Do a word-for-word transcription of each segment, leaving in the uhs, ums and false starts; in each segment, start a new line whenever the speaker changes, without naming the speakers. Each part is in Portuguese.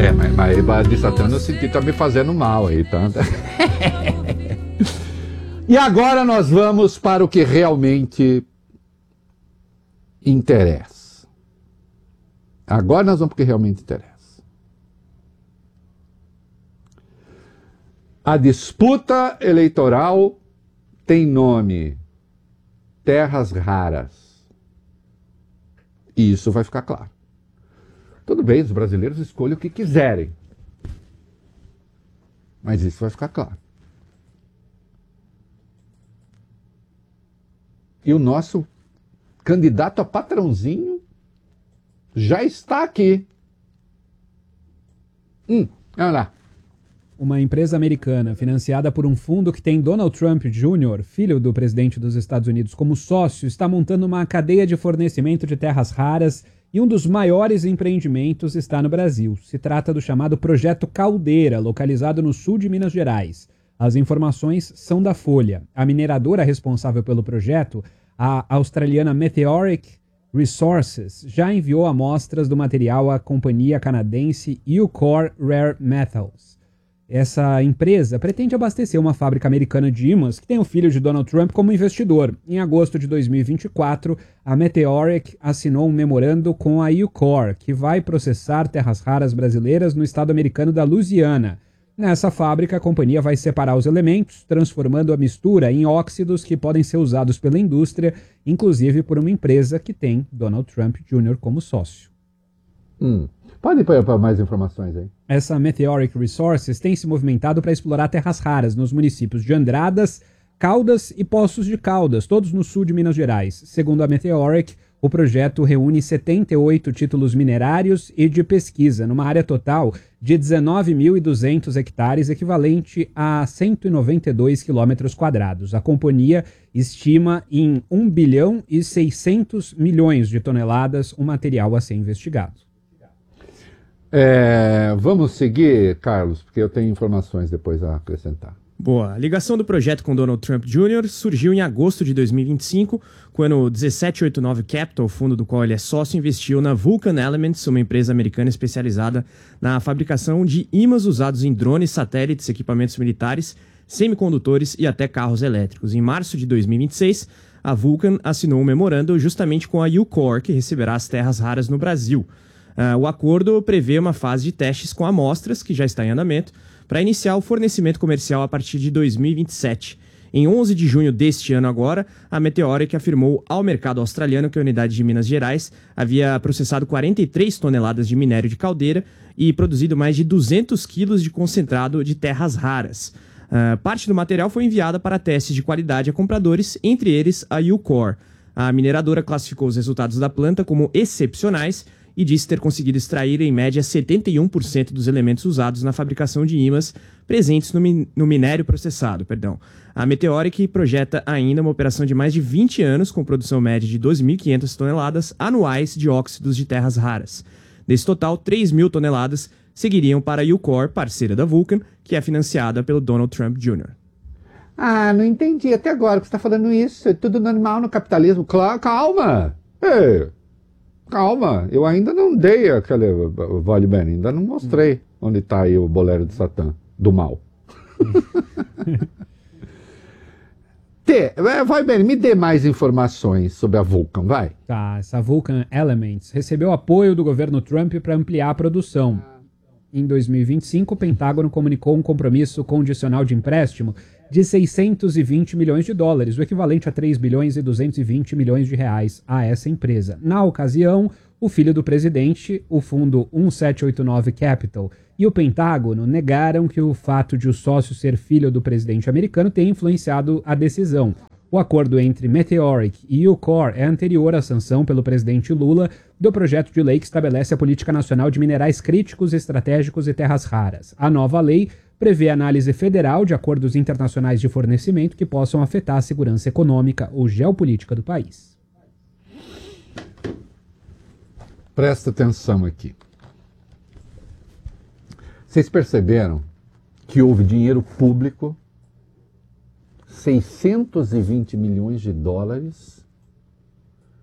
É, mas, mas bala de Satã no sentido tá me fazendo mal aí, tá? E agora nós vamos para o que realmente interessa. Agora nós vamos para o que realmente interessa. A disputa eleitoral tem nome: Terras Raras. E isso vai ficar claro. Tudo bem, os brasileiros escolhem o que quiserem. Mas isso vai ficar claro. E o nosso candidato a patrãozinho já está aqui. Hum, olha lá.
Uma empresa americana financiada por um fundo que tem Donald Trump Júnior, filho do presidente dos Estados Unidos, como sócio, está montando uma cadeia de fornecimento de terras raras e um dos maiores empreendimentos está no Brasil. Se trata do chamado Projeto Caldeira, localizado no sul de Minas Gerais. As informações são da Folha. A mineradora responsável pelo projeto, a australiana Meteoric Resources, já enviou amostras do material à companhia canadense Eucor Rare Metals. Essa empresa pretende abastecer uma fábrica americana de ímãs que tem o filho de Donald Trump como investidor. Em agosto de dois mil e vinte e quatro, a Meteoric assinou um memorando com a Eucor, que vai processar terras raras brasileiras no estado americano da Louisiana. Nessa fábrica, a companhia vai separar os elementos, transformando a mistura em óxidos que podem ser usados pela indústria, inclusive por uma empresa que tem Donald Trump Júnior como sócio.
Hum. Pode ir para mais informações aí.
Essa Meteoric Resources tem se movimentado para explorar terras raras nos municípios de Andradas, Caldas e Poços de Caldas, todos no sul de Minas Gerais. Segundo a Meteoric, o projeto reúne setenta e oito títulos minerários e de pesquisa, numa área total de dezenove mil e duzentos hectares, equivalente a cento e noventa e dois quilômetros quadrados. A companhia estima em um bilhão e seiscentos milhões de toneladas o material a ser investigado.
É, vamos seguir, Carlos, porque eu tenho informações depois a acrescentar.
Boa. A ligação do projeto com Donald Trump Júnior surgiu em agosto de dois mil e vinte e cinco, quando o dezessete oitenta e nove Capital, fundo do qual ele é sócio, investiu na Vulcan Elements, uma empresa americana especializada na fabricação de ímãs usados em drones, satélites, equipamentos militares, semicondutores e até carros elétricos. Em março de dois mil e vinte e seis, a Vulcan assinou um memorando justamente com a Eucor, que receberá as terras raras no Brasil. Uh, o acordo prevê uma fase de testes com amostras, que já está em andamento, para iniciar o fornecimento comercial a partir de dois mil e vinte e sete. Em onze de junho deste ano agora, a Meteoric afirmou ao mercado australiano que a unidade de Minas Gerais havia processado quarenta e três toneladas de minério de caldeira e produzido mais de duzentos quilos de concentrado de terras raras. Uh, parte do material foi enviada para testes de qualidade a compradores, entre eles a Eucor. A mineradora classificou os resultados da planta como excepcionais e disse ter conseguido extrair em média setenta e um por cento dos elementos usados na fabricação de ímãs presentes no, min- no minério processado. Perdão. A Meteoric projeta ainda uma operação de mais de vinte anos, com produção média de doze mil e quinhentas toneladas anuais de óxidos de terras raras. Desse total, três mil toneladas seguiriam para a Eucor, parceira da Vulcan, que é financiada pelo Donald Trump Júnior
Ah, não entendi até agora que você está falando isso. É tudo normal no capitalismo. Claro, calma. Ei. Calma, eu ainda não dei aquele Vale Bene, ainda não mostrei hum. onde está aí o bolero de Satã, do mal. T, vai bem, me dê mais informações sobre a Vulcan, vai.
Tá, essa Vulcan Elements recebeu apoio do governo Trump para ampliar a produção. Em dois mil e vinte e cinco, o Pentágono comunicou um compromisso condicional de empréstimo de seiscentos e vinte milhões de dólares, o equivalente a três bilhões e duzentos e vinte milhões de reais a essa empresa. Na ocasião, o filho do presidente, o fundo dezessete oitenta e nove Capital e o Pentágono negaram que o fato de o sócio ser filho do presidente americano tenha influenciado a decisão. O acordo entre Meteoric e Eucor é anterior à sanção pelo presidente Lula do projeto de lei que estabelece a Política Nacional de Minerais Críticos, Estratégicos e Terras Raras. A nova lei prevê análise federal de acordos internacionais de fornecimento que possam afetar a segurança econômica ou geopolítica do país.
Presta atenção aqui. Vocês perceberam que houve dinheiro público, seiscentos e vinte milhões de dólares,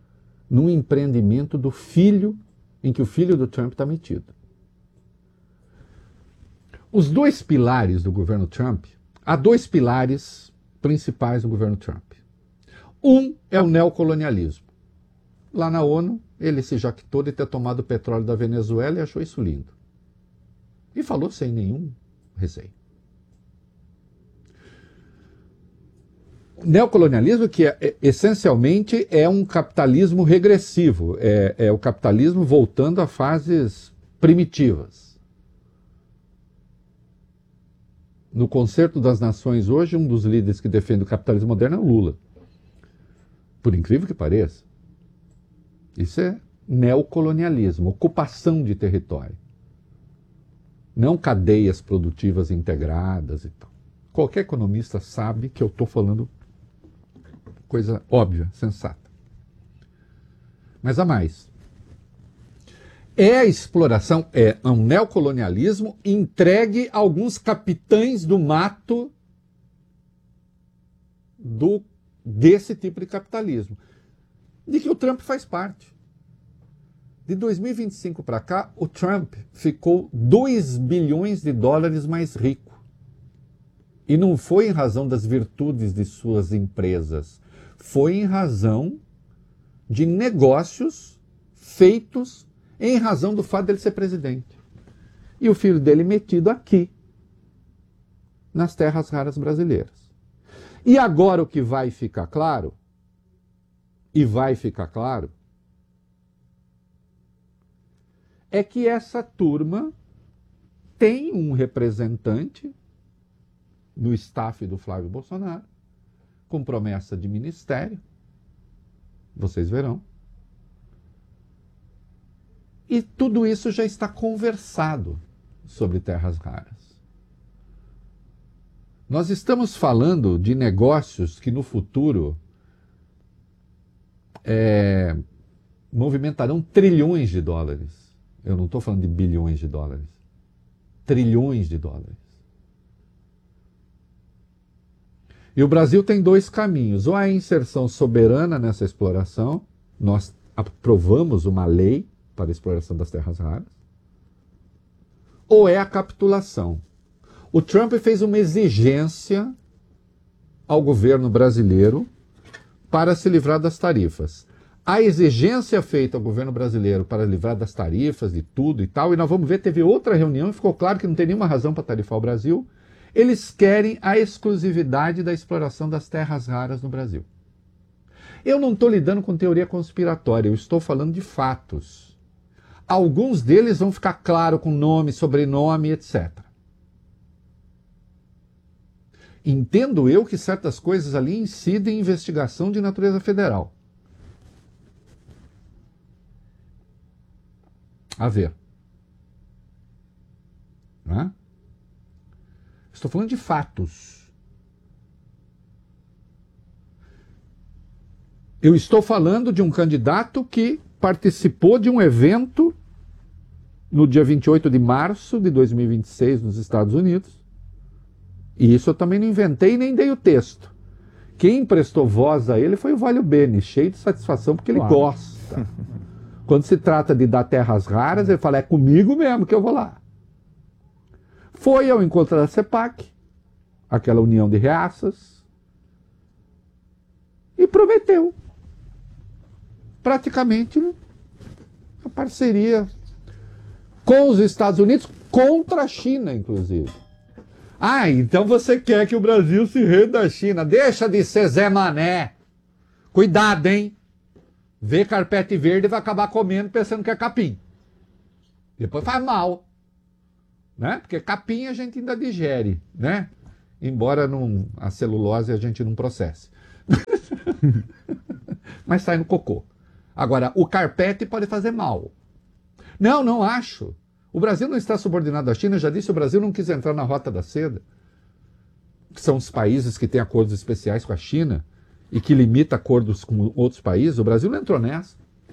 num empreendimento do filho, em que o filho do Trump está metido. Os dois pilares do governo Trump, há dois pilares principais do governo Trump. Um é o neocolonialismo. Lá na ONU, ele se jactou de ter tomado o petróleo da Venezuela e achou isso lindo. E falou sem nenhum receio. O neocolonialismo, que é, é, essencialmente é um capitalismo regressivo, é, é o capitalismo voltando a fases primitivas. No Concerto das Nações hoje, um dos líderes que defende o capitalismo moderno é o Lula. Por incrível que pareça. Isso é neocolonialismo, ocupação de território. Não cadeias produtivas integradas e tal. Qualquer economista sabe que eu estou falando coisa óbvia, sensata. Mas há mais. É a exploração, é um neocolonialismo entregue a alguns capitães do mato do, desse tipo de capitalismo, de que o Trump faz parte. De dois mil e vinte e cinco para cá, o Trump ficou dois bilhões de dólares mais rico. E não foi em razão das virtudes de suas empresas, foi em razão de negócios feitos em razão do fato dele ser presidente. E o filho dele metido aqui, nas terras raras brasileiras. E agora o que vai ficar claro, e vai ficar claro, é que essa turma tem um representante no staff do Flávio Bolsonaro, com promessa de ministério, vocês verão. E tudo isso já está conversado sobre terras raras. Nós estamos falando de negócios que no futuro é, movimentarão trilhões de dólares. Eu não estou falando de bilhões de dólares. Trilhões de dólares. E o Brasil tem dois caminhos. Ou a inserção soberana nessa exploração, nós aprovamos uma lei para a exploração das terras raras, ou é a capitulação. O Trump fez uma exigência ao governo brasileiro para se livrar das tarifas. A exigência feita ao governo brasileiro para livrar das tarifas, de tudo e tal, e nós vamos ver, teve outra reunião e ficou claro que não tem nenhuma razão para tarifar o Brasil. Eles querem a exclusividade da exploração das terras raras no Brasil. Eu não estou lidando com teoria conspiratória, eu estou falando de fatos. Alguns deles vão ficar claro com nome, sobrenome, etcétera. Entendo eu que certas coisas ali incidem em investigação de natureza federal. A ver. Não é? Estou falando de fatos. Eu estou falando de um candidato que participou de um evento no dia vinte e oito de março de dois mil e vinte e seis nos Estados Unidos. E isso eu também não inventei nem dei o texto. Quem emprestou voz a ele foi o Valio Bene, cheio de satisfação porque ele Uau. gosta. Quando se trata de dar terras raras, ele fala, é comigo mesmo que eu vou lá. Foi ao encontro da CEPAC, aquela união de reaças, e prometeu praticamente a parceria com os Estados Unidos, contra a China, inclusive. Ah, então você quer que o Brasil se renda da China. Deixa de ser Zé Mané. Cuidado, hein? Vê carpete verde e vai acabar comendo pensando que é capim. Depois faz mal. Né? Porque capim a gente ainda digere, né? Embora não, a celulose a gente não processe. Mas sai no cocô. Agora, o carpete pode fazer mal. Não, não acho. O Brasil não está subordinado à China, eu já disse, o Brasil não quis entrar na Rota da Seda, que são os países que têm acordos especiais com a China e que limita acordos com outros países. O Brasil não entrou nessa.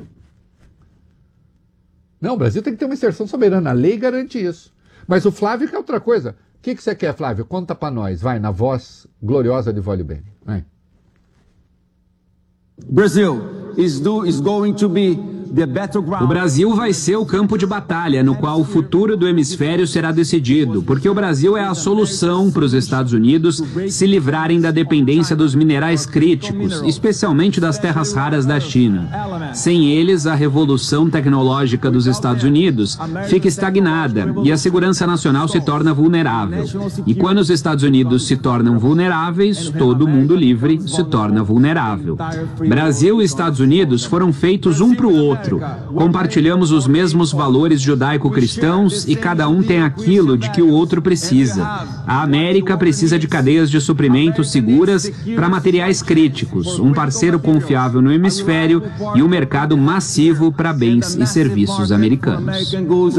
Não, o Brasil tem que ter uma inserção soberana, a lei garante isso. Mas o Flávio quer outra coisa. O que, que você quer, Flávio? Conta para nós, vai, na voz gloriosa de Valio Bene. Vai.
Brazil is, do, is going to be O Brasil vai ser o campo de batalha no qual o futuro do hemisfério será decidido, porque o Brasil é a solução para os Estados Unidos se livrarem da dependência dos minerais críticos, especialmente das terras raras da China. Sem eles, a revolução tecnológica dos Estados Unidos fica estagnada e a segurança nacional se torna vulnerável. E quando os Estados Unidos se tornam vulneráveis, todo mundo livre se torna vulnerável. Brasil e Estados Unidos foram feitos um para o outro. Compartilhamos os mesmos valores judaico-cristãos e cada um tem aquilo de que o outro precisa. A América precisa de cadeias de suprimentos seguras para materiais críticos, um parceiro confiável no hemisfério e um mercado massivo para bens e serviços americanos.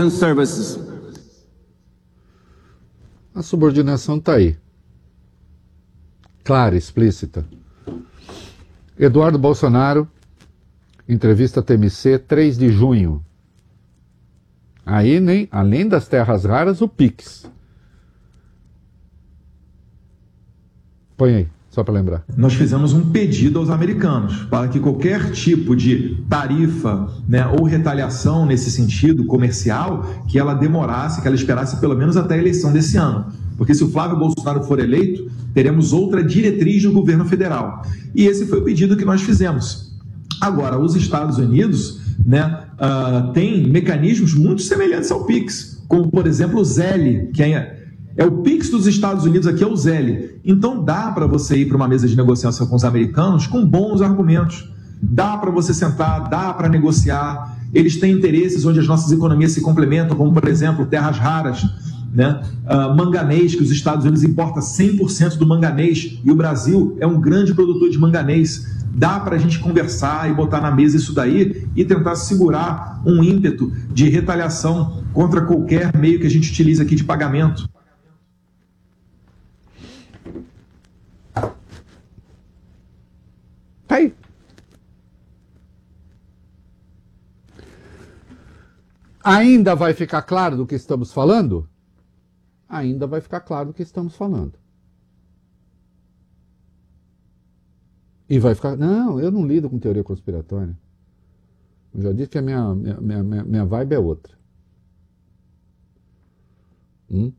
A subordinação está aí. Clara, explícita. Eduardo Bolsonaro, entrevista T M C, três de junho. Aí, nem, além das terras raras, o Pix. Põe aí, só para lembrar.
Nós fizemos um pedido aos americanos para que qualquer tipo de tarifa, né, ou retaliação nesse sentido comercial, que ela demorasse, que ela esperasse pelo menos até a eleição desse ano. Porque se o Flávio Bolsonaro for eleito, teremos outra diretriz do governo federal. E esse foi o pedido que nós fizemos. Agora, os Estados Unidos, né, uh, têm mecanismos muito semelhantes ao Pix, como, por exemplo, o Zelle, que é, é o Pix dos Estados Unidos, aqui é o Zelle. Então dá para você ir para uma mesa de negociação com os americanos com bons argumentos. Dá para você sentar, dá para negociar. Eles têm interesses onde as nossas economias se complementam, como, por exemplo, terras raras, né? Uh, manganês, que os Estados Unidos importam cem por cento do manganês e o Brasil é um grande produtor de manganês. Dá para a gente conversar e botar na mesa isso daí e tentar segurar um ímpeto de retaliação contra qualquer meio que a gente utiliza aqui de pagamento.
Tá aí. Ainda vai ficar claro do que estamos falando? Ainda vai ficar claro do que estamos falando. E vai ficar... Não, eu não lido com teoria conspiratória. Eu já disse que a minha, minha, minha, minha vibe é outra. Hum?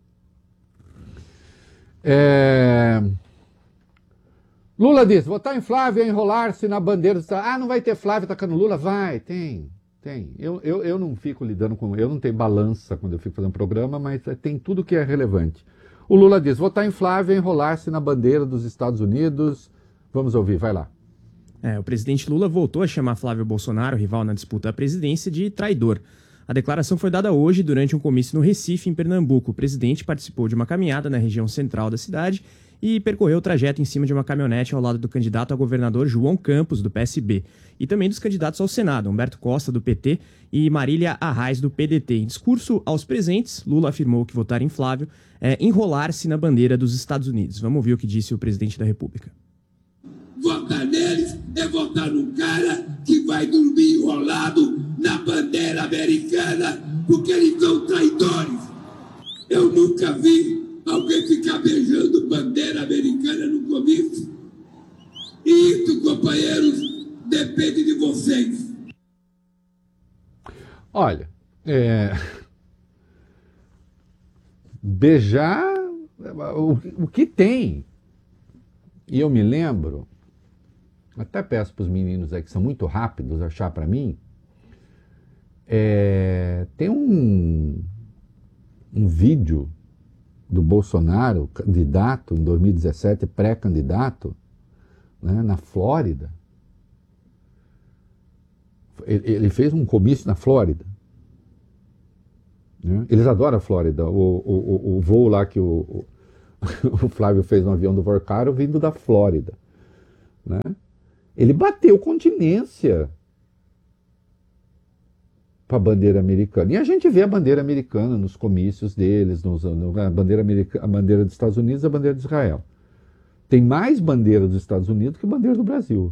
É... Lula diz, votar em Flávio é enrolar-se na bandeira. Ah, não vai ter Flávio tacando Lula? Vai, tem. Tem. Eu, eu, eu não fico lidando com... Eu não tenho balança quando eu fico fazendo programa, mas tem tudo que é relevante. O Lula diz, votar em Flávio é enrolar-se na bandeira dos Estados Unidos. Vamos ouvir, vai lá.
É, o presidente Lula voltou a chamar Flávio Bolsonaro, rival na disputa à presidência, de traidor. A declaração foi dada hoje durante um comício no Recife, em Pernambuco. O presidente participou de uma caminhada na região central da cidade e percorreu o trajeto em cima de uma caminhonete ao lado do candidato a governador João Campos, do P S B, e também dos candidatos ao Senado, Humberto Costa, do P T, e Marília Arraes, do P D T. Em discurso aos presentes, Lula afirmou que votar em Flávio é enrolar-se na bandeira dos Estados Unidos. Vamos ouvir o que disse o presidente da República.
Votar neles é votar num cara que vai dormir enrolado na bandeira americana, porque eles são traidores. Eu nunca vi alguém ficar beijando bandeira americana no comício. E isso, companheiros, depende de vocês.
Olha, é... beijar o, o que tem. E eu me lembro, até peço para os meninos aí que são muito rápidos achar para mim, é... tem um, um vídeo do Bolsonaro, candidato em dois mil e dezessete, pré-candidato, né, na Flórida. Ele, ele fez um comício na Flórida. Né? Eles adoram a Flórida. O, o, o, o voo lá que o, o, o Flávio fez no avião do Vorcaro vindo da Flórida. Né? Ele bateu continência para a bandeira americana. E a gente vê a bandeira americana nos comícios deles, nos, no, a, bandeira americana, a bandeira dos Estados Unidos e a bandeira de Israel. Tem mais bandeira dos Estados Unidos que bandeira do Brasil.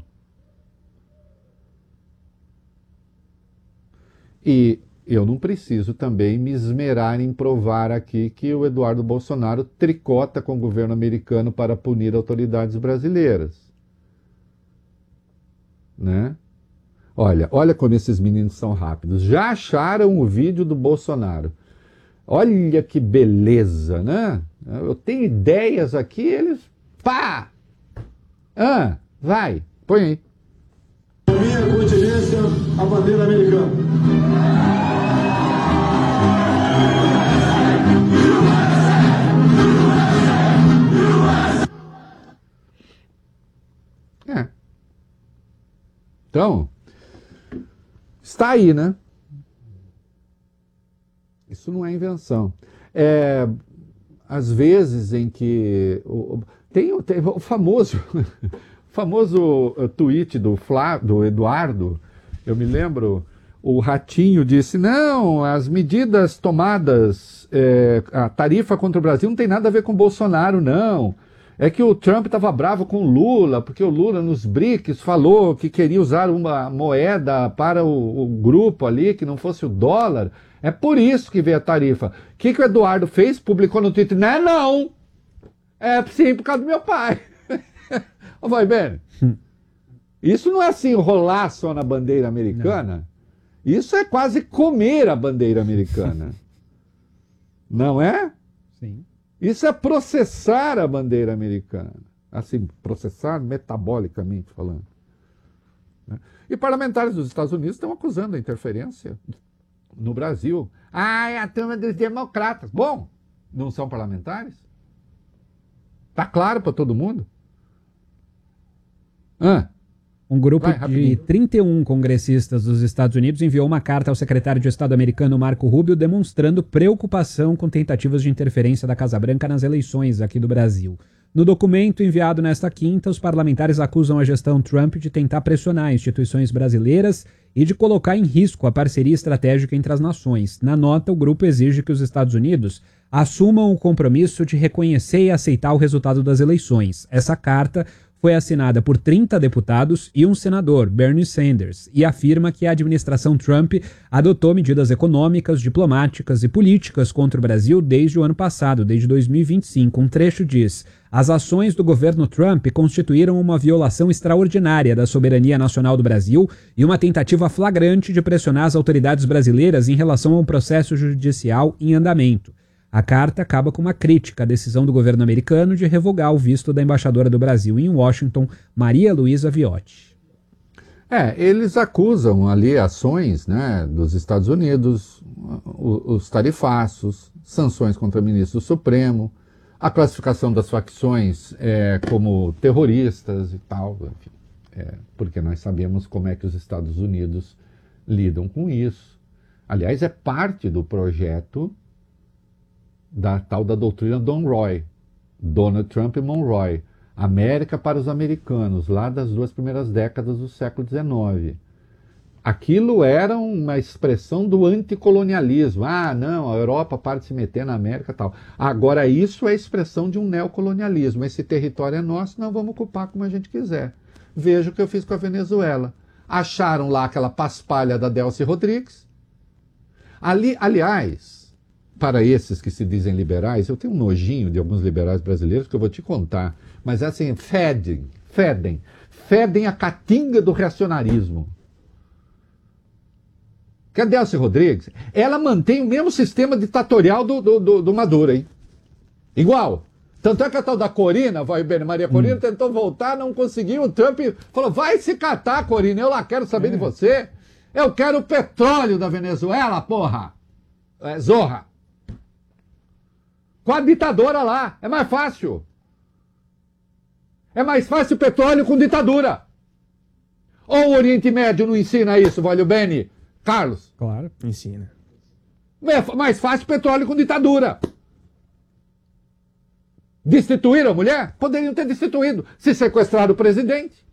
E eu não preciso também me esmerar em provar aqui que o Eduardo Bolsonaro tricota com o governo americano para punir autoridades brasileiras. Né? Olha, olha como esses meninos são rápidos. Já acharam o vídeo do Bolsonaro. Olha que beleza, né? Eu tenho ideias aqui, eles... Pá! Ah, vai, põe aí.
Minha continência, a bandeira americana.
É. Então, está aí, né? Isso não é invenção. É, às vezes em que... O, tem, tem o famoso, famoso tweet do, Flá, do Eduardo, eu me lembro, o Ratinho disse, não, as medidas tomadas, é, a tarifa contra o Brasil não tem nada a ver com o Bolsonaro, não. É que o Trump estava bravo com o Lula, porque o Lula nos B R I C S falou que queria usar uma moeda para o, o grupo ali, que não fosse o dólar. É por isso que veio a tarifa. O que, que o Eduardo fez? Publicou no Twitter. Não é não! É sim, por causa do meu pai. Vai bem. Isso não é assim, rolar só na bandeira americana. Não. Isso é quase comer a bandeira americana. Não é?
Sim.
Isso é processar a bandeira americana. Assim, processar metabolicamente falando. E parlamentares dos Estados Unidos estão acusando a interferência no Brasil. Ah, é a turma dos democratas. Bom, não são parlamentares? Está claro para todo mundo? Ah,
um grupo
vai,
de
rapidinho.
trinta e um congressistas dos Estados Unidos enviou uma carta ao secretário de Estado americano Marco Rubio demonstrando preocupação com tentativas de interferência da Casa Branca nas eleições aqui do Brasil. No documento enviado nesta quinta, os parlamentares acusam a gestão Trump de tentar pressionar instituições brasileiras e de colocar em risco a parceria estratégica entre as nações. Na nota, o grupo exige que os Estados Unidos assumam o compromisso de reconhecer e aceitar o resultado das eleições. Essa carta foi assinada por trinta deputados e um senador, Bernie Sanders, e afirma que a administração Trump adotou medidas econômicas, diplomáticas e políticas contra o Brasil desde o ano passado, desde dois mil e vinte e cinco. Um trecho diz: as ações do governo Trump constituíram uma violação extraordinária da soberania nacional do Brasil e uma tentativa flagrante de pressionar as autoridades brasileiras em relação a um processo judicial em andamento. A carta acaba com uma crítica à decisão do governo americano de revogar o visto da embaixadora do Brasil em Washington, Maria Luísa Viotti.
É, eles acusam ali ações, né, dos Estados Unidos, os tarifaços, sanções contra ministro do Supremo, a classificação das facções é, como terroristas e tal, enfim, é, porque nós sabemos como é que os Estados Unidos lidam com isso. Aliás, é parte do projeto da tal da doutrina Monroe, Donald Trump e Monroe, América para os americanos, lá das duas primeiras décadas do século dezenove. Aquilo era uma expressão do anticolonialismo. Ah, não, a Europa para de se meter na América e tal. Agora isso é expressão de um neocolonialismo. Esse território é nosso, não vamos ocupar como a gente quiser. Veja o que eu fiz com a Venezuela. Acharam lá aquela paspalha da Delcy Rodrigues. Ali, aliás, para esses que se dizem liberais, eu tenho um nojinho de alguns liberais brasileiros que eu vou te contar, mas é assim, fedem, fedem, fedem a caatinga do reacionarismo. Que a Delcy Rodrigues, ela mantém o mesmo sistema ditatorial do, do, do, do Maduro, hein? Igual. Tanto é que a tal da Corina, vai bem, Maria Corina, hum. tentou voltar, não conseguiu, o Trump falou, vai se catar, Corina, eu lá quero saber é. de você, eu quero o petróleo da Venezuela, porra, é, zorra. Com a ditadora lá, é mais fácil. É mais fácil petróleo com ditadura. Ou o Oriente Médio não ensina isso, Valho Bene? Carlos?
Claro, ensina.
É mais fácil petróleo com ditadura. Destituíram a mulher? Poderiam ter destituído. Se sequestraram o presidente.